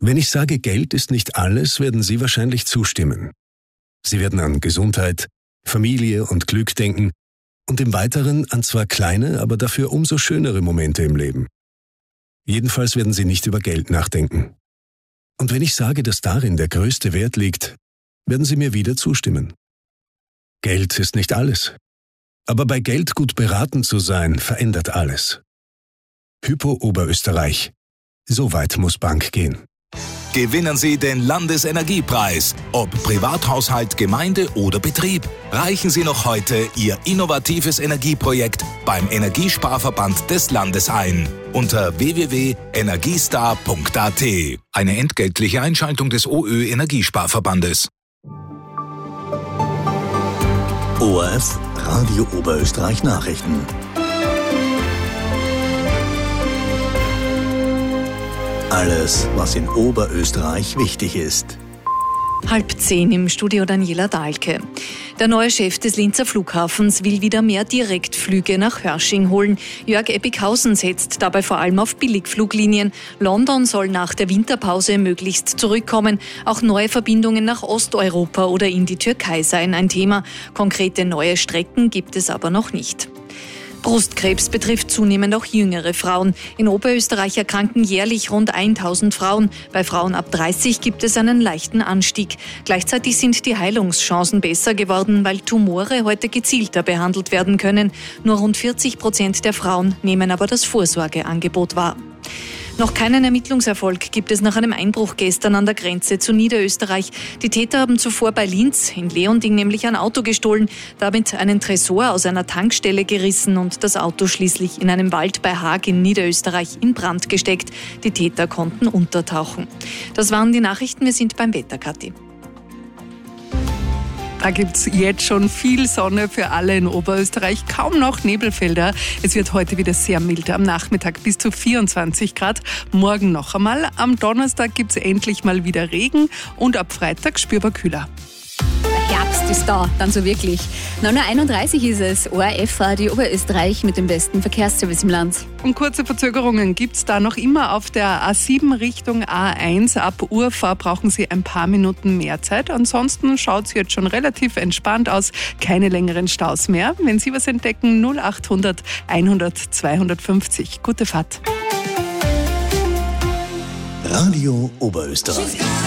Wenn ich sage, Geld ist nicht alles, werden Sie wahrscheinlich zustimmen. Sie werden an Gesundheit, Familie und Glück denken und im Weiteren an zwar kleine, aber dafür umso schönere Momente im Leben. Jedenfalls werden Sie nicht über Geld nachdenken. Und wenn ich sage, dass darin der größte Wert liegt, werden Sie mir wieder zustimmen. Geld ist nicht alles. Aber bei Geld gut beraten zu sein, verändert alles. Hypo Oberösterreich. So weit muss Bank gehen. Gewinnen Sie den Landesenergiepreis. Ob Privathaushalt, Gemeinde oder Betrieb. Reichen Sie noch heute Ihr innovatives Energieprojekt beim Energiesparverband des Landes ein. Unter www.energiestar.at. Eine entgeltliche Einschaltung des OÖ Energiesparverbandes. ORF Radio Oberösterreich Nachrichten. Alles, was in Oberösterreich wichtig ist. 9:30 im Studio Daniela Dahlke. Der neue Chef des Linzer Flughafens will wieder mehr Direktflüge nach Hörsching holen. Jörg Eppikhausen setzt dabei vor allem auf Billigfluglinien. London soll nach der Winterpause möglichst zurückkommen. Auch neue Verbindungen nach Osteuropa oder in die Türkei seien ein Thema. Konkrete neue Strecken gibt es aber noch nicht. Brustkrebs betrifft zunehmend auch jüngere Frauen. In Oberösterreich erkranken jährlich rund 1000 Frauen. Bei Frauen ab 30 gibt es einen leichten Anstieg. Gleichzeitig sind die Heilungschancen besser geworden, weil Tumore heute gezielter behandelt werden können. Nur rund 40% der Frauen nehmen aber das Vorsorgeangebot wahr. Noch keinen Ermittlungserfolg gibt es nach einem Einbruch gestern an der Grenze zu Niederösterreich. Die Täter haben zuvor bei Linz in Leonding nämlich ein Auto gestohlen, damit einen Tresor aus einer Tankstelle gerissen und das Auto schließlich in einem Wald bei Haag in Niederösterreich in Brand gesteckt. Die Täter konnten untertauchen. Das waren die Nachrichten. Wir sind beim Wetter, Kathi. Da gibt es jetzt schon viel Sonne für alle in Oberösterreich, kaum noch Nebelfelder. Es wird heute wieder sehr mild, am Nachmittag bis zu 24 Grad, morgen noch einmal. Am Donnerstag gibt es endlich mal wieder Regen und ab Freitag spürbar kühler. Der Herbst ist da, dann so wirklich. 9:31 Uhr ist es. ORF Radio Oberösterreich mit dem besten Verkehrsservice im Land. Und kurze Verzögerungen gibt es da noch immer auf der A7 Richtung A1. Ab Urfahr brauchen Sie ein paar Minuten mehr Zeit. Ansonsten schaut es jetzt schon relativ entspannt aus. Keine längeren Staus mehr. Wenn Sie was entdecken, 0800 100 250. Gute Fahrt. Radio Oberösterreich.